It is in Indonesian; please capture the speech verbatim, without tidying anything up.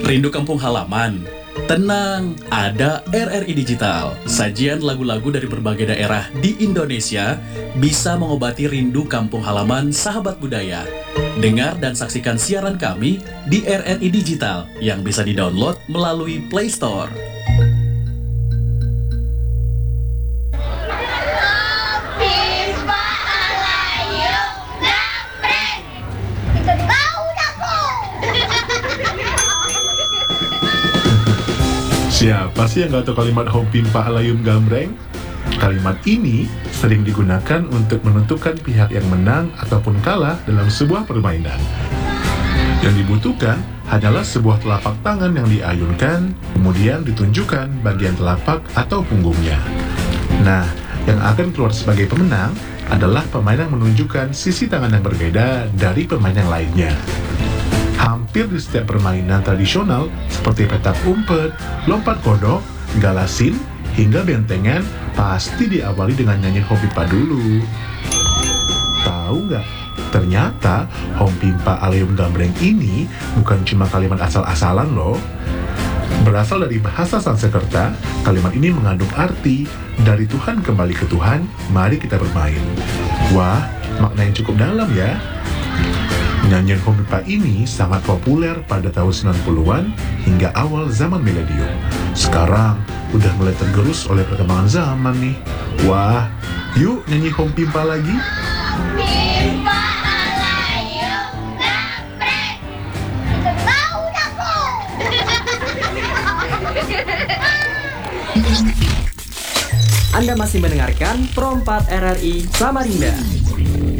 Rindu kampung halaman? Tenang, ada R R I Digital. Sajian lagu-lagu dari berbagai daerah di Indonesia bisa mengobati rindu kampung halaman sahabat budaya. Dengar dan saksikan siaran kami di R R I Digital yang bisa didownload melalui Play Store. Siapa sih yang gak tahu kalimat Hong Pimpa Alayum Gambreng? Kalimat ini sering digunakan untuk menentukan pihak yang menang ataupun kalah dalam sebuah permainan. Yang dibutuhkan hanyalah sebuah telapak tangan yang diayunkan, kemudian ditunjukkan bagian telapak atau punggungnya. Nah, yang akan keluar sebagai pemenang adalah pemain yang menunjukkan sisi tangan yang berbeda dari pemain yang lainnya. Hampir di setiap permainan tradisional seperti petak umpet, lompat kodok, galasin, hingga bentengan pasti diawali dengan nyanyi Hong Pimpa dulu. Tahu nggak? Ternyata Hong Pimpa Alayum Gambreng ini bukan cuma kalimat asal-asalan loh. Berasal dari bahasa Sanskerta, kalimat ini mengandung arti dari Tuhan kembali ke Tuhan, mari kita bermain. Wah, makna yang cukup dalam ya. Nyanyian Hong Pimpa ini sangat populer pada tahun sembilan puluhan hingga awal zaman milenium. Sekarang udah mulai tergerus oleh perkembangan zaman nih. Wah, yuk nyanyi Hong Pimpa lagi. Pimpa Alayum Gambreng. Tahu dah kok. Anda masih mendengarkan Pro empat R R I Samarinda.